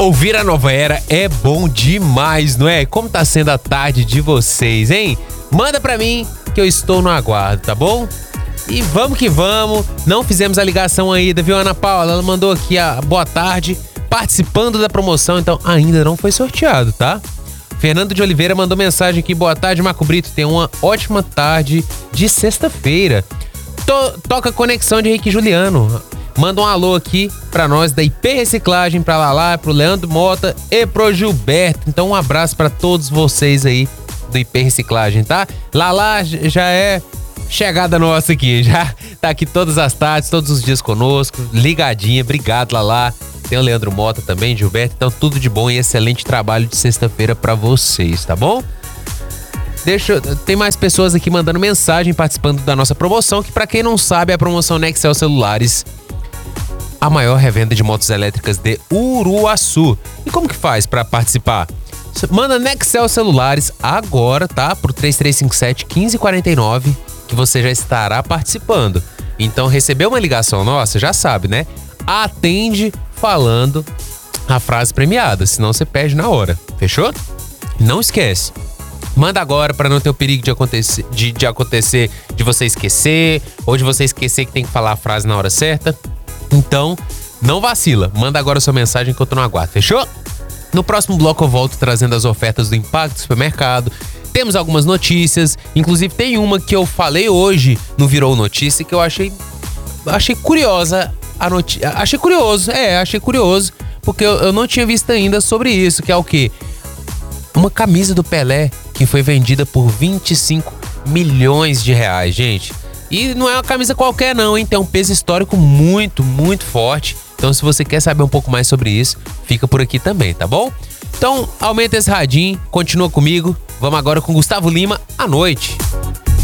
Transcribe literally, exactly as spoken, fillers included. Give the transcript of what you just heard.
Ouvir a Nova Era é bom demais, não é? Como tá sendo a tarde de vocês, hein? Manda pra mim que eu estou no aguardo, tá bom? E vamos que vamos. Não fizemos a ligação ainda, viu, Ana Paula? Ela mandou aqui a boa tarde, participando da promoção, então ainda não foi sorteado, tá? Fernando de Oliveira mandou mensagem aqui. Boa tarde, Marco Brito. Tenha uma ótima tarde de sexta-feira. To- toca Conexão de Henrique Juliano. Manda um alô aqui pra nós da I P Reciclagem, pra Lalá, pro Leandro Mota e pro Gilberto. Então um abraço pra todos vocês aí do I P Reciclagem, tá? Lalá já é chegada nossa aqui, já tá aqui todas as tardes, todos os dias conosco, ligadinha. Obrigado, Lalá. Tem o Leandro Mota também, Gilberto. Então tudo de bom e excelente trabalho de sexta-feira pra vocês, tá bom? Deixa, tem mais pessoas aqui mandando mensagem, participando da nossa promoção, que pra quem não sabe é a promoção Nexel Celulares, a maior revenda de motos elétricas de Uruaçu. E como que faz pra participar? Manda Nexel Celulares agora, tá? Pro três três cinco sete, um cinco quatro nove, que você já estará participando. Então, recebeu uma ligação nossa, já sabe, né? Atende falando a frase premiada, senão você perde na hora. Fechou? Não esquece. Manda agora para não ter o perigo de acontecer, de, de acontecer, de você esquecer, ou de você esquecer que tem que falar a frase na hora certa. Então, não vacila. Manda agora sua mensagem que eu tô no aguardo, fechou? No próximo bloco eu volto trazendo as ofertas do Impacto Supermercado. Temos algumas notícias, inclusive tem uma que eu falei hoje no Virou Notícia que eu achei, achei curiosa a notícia. Achei curioso, é, achei curioso, porque eu, eu não tinha visto ainda sobre isso, que é o quê? Uma camisa do Pelé que foi vendida por vinte e cinco milhões de reais, gente. E não é uma camisa qualquer não, hein? Tem um peso histórico muito, muito forte. Então se você quer saber um pouco mais sobre isso, fica por aqui também, tá bom? Então aumenta esse radinho, continua comigo. Vamos agora com Gustavo Lima, à noite.